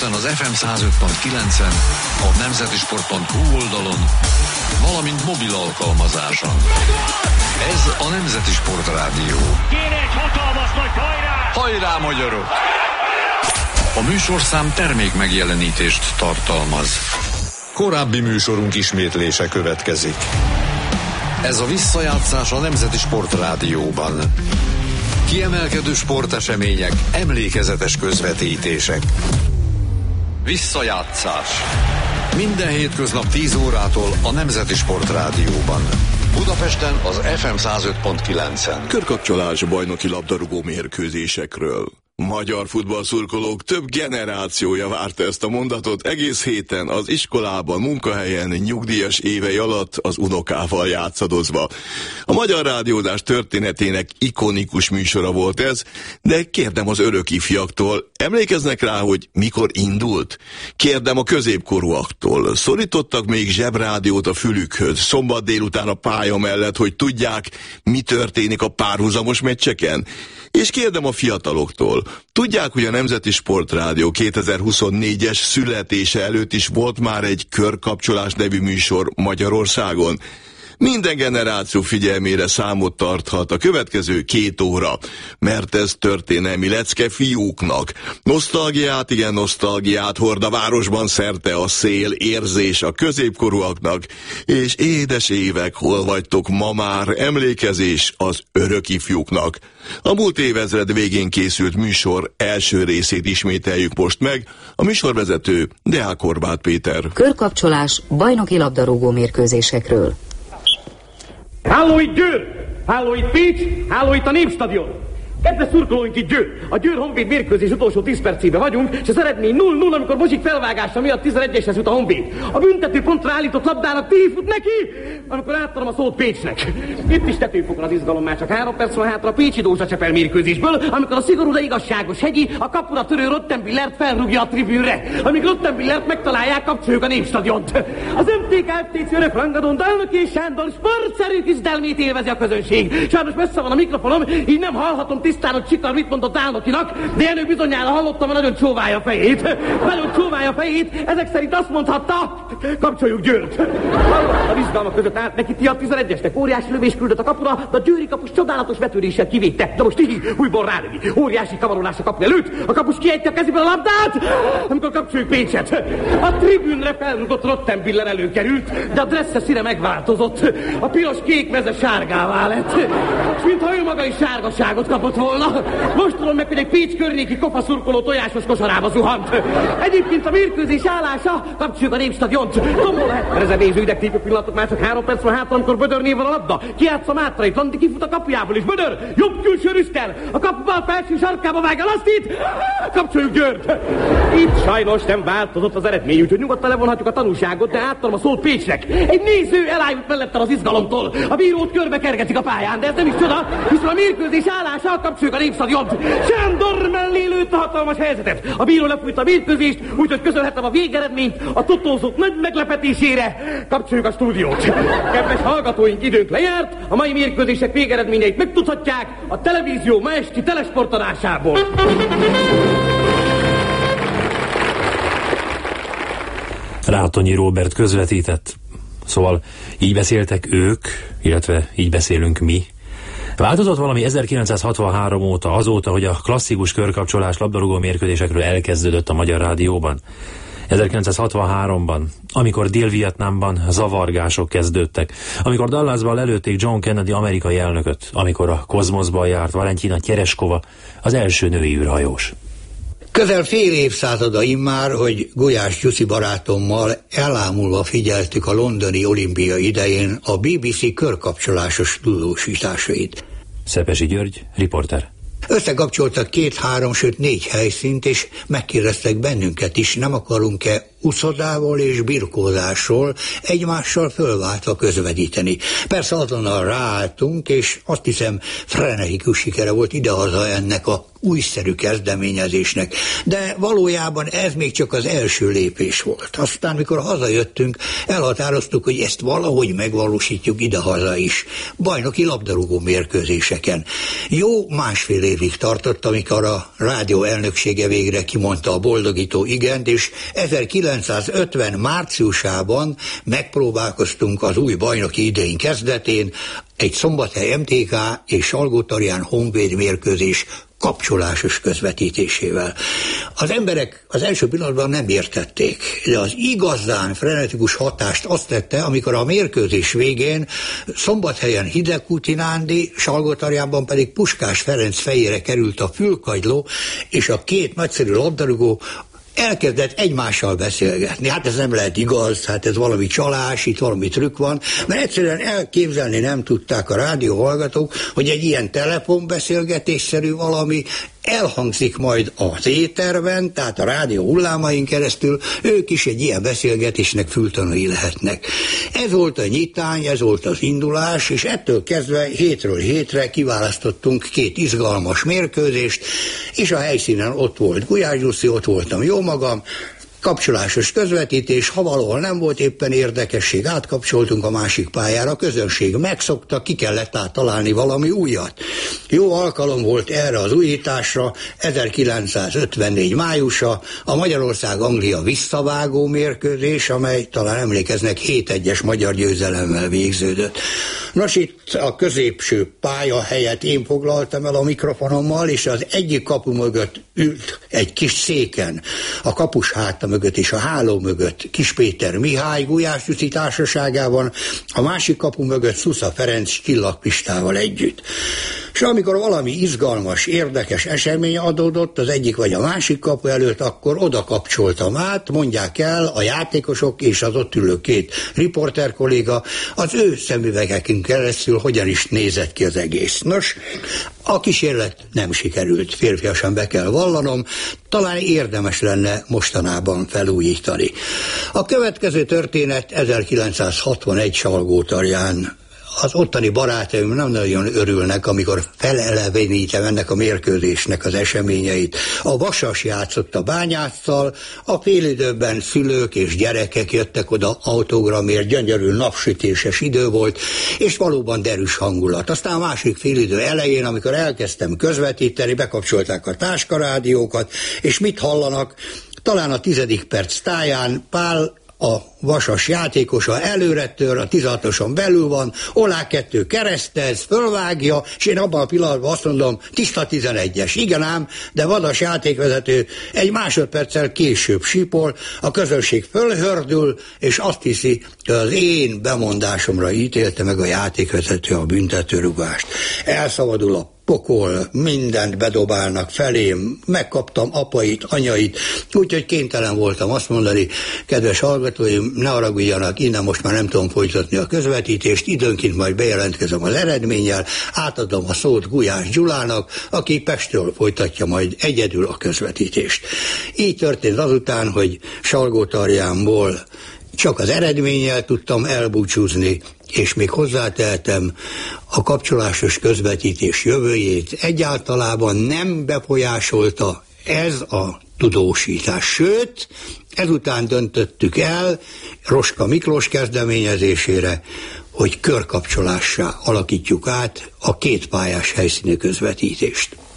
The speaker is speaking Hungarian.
Budapesten az FM 105.9-en, a nemzetisport.hu oldalon, valamint mobil alkalmazáson. Ez a Nemzeti Sport Rádió. Kéne egy hatalmas nagy hajrá! Hajrá, magyarok! A műsorszám termék megjelenítést tartalmaz. Korábbi műsorunk ismétlése következik. Ez a visszajátszás a Nemzeti Sport Rádióban. Kiemelkedő sportesemények, emlékezetes közvetítések. Visszajátszás. Minden hétköznap 10 órától a Nemzeti Sport Rádióban. Budapesten az FM 105.9-en. Körkapcsolás bajnoki labdarúgó mérkőzésekről. Magyar futballszurkolók több generációja várta ezt a mondatot egész héten az iskolában, munkahelyen, nyugdíjas évei alatt az unokával játszadozva. A Magyar Rádiózás történetének ikonikus műsora volt ez, de kérdem az örök ifjaktól, emlékeznek rá, hogy mikor indult? Kérdem a középkorúaktól, szorítottak még zsebrádiót a fülükhöz szombat délután a pálya mellett, hogy tudják, mi történik a párhuzamos meccseken? És kérdem a fiataloktól, tudják, hogy a Nemzeti Sport Rádió 2024-es születése előtt is volt már egy Körkapcsolás nevű műsor Magyarországon? Minden generáció figyelmére számot tarthat a következő 2 óra, mert ez történelmi lecke fiúknak. Nosztalgiát, igen, nosztalgiát hord a városban szerte a szél, érzés a középkorúaknak, és édes évek, hol vagytok ma már, emlékezés az örök ifjúknak. A múlt évezred végén készült műsor első részét ismételjük most meg, a műsorvezető Deák Horváth Péter. Körkapcsolás bajnoki labdarúgó mérkőzésekről. Háló itt Győr! Háló itt Pécs! Háló itt a Népstadion! Kedves szurkolóink, itt Győr! A Győr Honvéd mérkőzés utolsó 10 percében vagyunk, és az eredmény 0-0, amikor Bozsik felvágása miatt 11-eshez jut a Honvéd. A büntető pontra állított labdának fut neki, amikor átadom a szót Pécsnek. Itt is tetőfokon az izgalom, már csak 3 perc van hátra a pécsi Dózsa Csepel mérkőzésből, amikor a szigorú, de igazságos Hegyi a kapura törő Rottenbillert felrúgja a tribűnre. Amíg Rottenbillert megtalálják, kapcsoljuk a Népstadiont. Az MTK FTC örök rangadón Dalnoki és Sándor sportszerű küzdelmét élvezi a közönség. Sajnos messze van a mikrofonom, így nem hallhatom tisztán, hogy Csikar mit mondott Dálnokinak, de Jenő bizonyára hallottam, hogy nagyon csóválja a fejét. Nagyon csóválja a fejét, ezek szerint azt mondhatta, kapcsoljuk Győrt. A vizsgálmak között állt neki a 11-esnek, óriási lövés küldött a kapura, de a győri kapus csodálatos vetődéssel kivédte. De most újból rálövi. Óriási kavarolás a kapu előtt, a kapus kiejti a kezéből a labdát, amikor kapcsoljuk Pécset. A tribűnre felrúgott Rottenbiller előkerült, de a dressze színe megváltozott. A piros-kék meze sárgává lett. És mintha ő maga is sárgaságot kapott volna. Most tudom meg, hogy egy Pécs környéki kopaszurkoló tojásos kosarába zuhant. Egyébként a mérkőzés állása, kapcsoljuk a Népstadiont. Tombol lehet, mert ezen nézőideg tépő pillanatok, már csak 3 perc van hátra, amikor Bödörnél van a labda. Kijátszom Mátrait, Landi kifut a kapujából, és Bödör jobb külső rüszkel. A kapubal felső sarkába vágja Lasztit. Kapcsoljuk Győrt. Itt sajnos nem változott az eredmény, úgyhogy nyugodtan levonhatjuk a tanúságot, de átadom a szót Pécsnek. Egy néző elájult mellettem az izgalomtól. A bírót körbe kergetik a pályán, de ez nem is csoda, hiszen a mérkőzés állása, kapcsoljuk a Népstadiont. Sándor mellé lőtt a hatalmas helyzetet. A bíró lefújta a mérkőzést, úgyhogy közölhetem a végeredményt a totózók nagy meglepetésére. Kapcsoljuk a stúdiót. Kedves hallgatóink, időnk lejárt, a mai mérkőzések végeredményeit megtudhatják a televízió ma esti telesportadásából. Rátonyi Róbert közvetített. Szóval így beszéltek ők, illetve így beszélünk mi. Változott valami 1963 óta, azóta, hogy a klasszikus körkapcsolás labdarúgó mérkőzésekről elkezdődött a Magyar Rádióban? 1963-ban, amikor Dél-Vietnámban zavargások kezdődtek, amikor Dallasban lelőtték John Kennedy amerikai elnököt, amikor a kozmoszban járt Valentina Tereshkova, az első női űrhajós. Közel fél évszázada immár, hogy Gulyás Gyuszi barátommal elámulva figyeltük a londoni olimpia idején a BBC körkapcsolásos tudósításait. Szepesi György, riporter. Összekapcsoltak 2, 3, sőt 4 helyszínt, és megkérdeztek bennünket is, nem akarunk-e uszodával és birkózásról egymással fölváltva közvetíteni. Persze azonnal ráálltunk, és azt hiszem frenetikus sikere volt idehaza ennek a újszerű kezdeményezésnek, de valójában ez még csak az első lépés volt. Aztán, mikor hazajöttünk, elhatároztuk, hogy ezt valahogy megvalósítjuk idehaza is, bajnoki labdarúgó mérkőzéseken. Jó másfél évig tartott, amikor a rádió elnöksége végre kimondta a boldogító igent, és 1950 márciusában megpróbálkoztunk az új bajnoki idény kezdetén egy Szombathely MTK és Salgótarján Honvéd mérkőzés kapcsolásos közvetítésével. Az emberek az első pillanatban nem értették, de az igazán frenetikus hatást azt tette, amikor a mérkőzés végén Szombathelyen Hidegkúti Nándi, Salgótarjánban pedig Puskás Ferenc fejére került a fülkagyló, és a két nagyszerű labdarúgó elkezdett egymással beszélgetni. Hát ez nem lehet igaz, hát ez valami csalás, itt valami trükk van, mert egyszerűen elképzelni nem tudták a rádióhallgatók, hogy egy ilyen telefonbeszélgetésszerű valami elhangzik majd az éterben, tehát a rádió hullámain keresztül, ők is egy ilyen beszélgetésnek fültanúi lehetnek. Ez volt a nyitány, ez volt az indulás, és ettől kezdve hétről hétre kiválasztottunk két izgalmas mérkőzést, és a helyszínen ott volt Gulyás Gyuszi, ott voltam jó magam, kapcsolásos közvetítés, ha valahol nem volt éppen érdekesség, átkapcsoltunk a másik pályára, a közönség megszokta, ki kellett találni valami újat. Jó alkalom volt erre az újításra, 1954 májusa, a Magyarország-Anglia visszavágó mérkőzés, amely talán emlékeznek 7-1-es magyar győzelemmel végződött. Nos, itt a középső pálya helyett én foglaltam el a mikrofonommal, és az egyik kapu mögött ült egy kis széken, a kapus háta mögött és a háló mögött Kis Péter Mihály Gulyás Gyuszi társaságában, a másik kapu mögött Szusza Ferenc Csillag Pistával együtt. És amikor valami izgalmas, érdekes esemény adódott az egyik vagy a másik kapu előtt, akkor oda kapcsoltam át, mondják el a játékosok és az ott ülő két riporter kolléga az ő szemüvegekünk keresztül hogyan is nézett ki az egész. Nos, a kísérlet nem sikerült, férfiasan be kell vallanom, talán érdemes lenne mostanában felújítani. A következő történet 1961 Salgótarján. Az ottani barátaim nem nagyon örülnek, amikor felelevenítem ennek a mérkőzésnek az eseményeit. A Vasas játszott a Bányásszal, a félidőben szülők és gyerekek jöttek oda autogramért, gyönyörű napsütéses idő volt, és valóban derűs hangulat. Aztán a másik félidő elején, amikor elkezdtem közvetíteni, bekapcsolták a táskarádiókat, és mit hallanak? Talán a 10. perc táján Pál, a Vasas játékosa előretör, a 16-oson belül van, Olá 2 keresztez, fölvágja, és én abban a pillanatban azt mondom, tiszta 11-es. Igen ám, de Vadas játékvezető egy másodperccel később sípol, a közönség fölhördül, és azt hiszi, hogy az én bemondásomra ítélte meg a játékvezető a büntetőrúgást. Elszabadul a pokol, mindent bedobálnak felém, megkaptam apait, anyait, úgyhogy kénytelen voltam azt mondani, kedves hallgatóim, ne haragudjanak, innen most már nem tudom folytatni a közvetítést, időnként majd bejelentkezem az eredménnyel, átadom a szót Gulyás Gyulának, aki Pestről folytatja majd egyedül a közvetítést. Így történt azután, hogy Salgótarjánból csak az eredménnyel tudtam elbúcsúzni, és még hozzátehetem, a kapcsolásos közvetítés jövőjét egyáltalában nem befolyásolta ez a tudósítás. Sőt, ezután döntöttük el Roska Miklós kezdeményezésére, hogy körkapcsolássá alakítjuk át a kétpályás helyszíni közvetítést.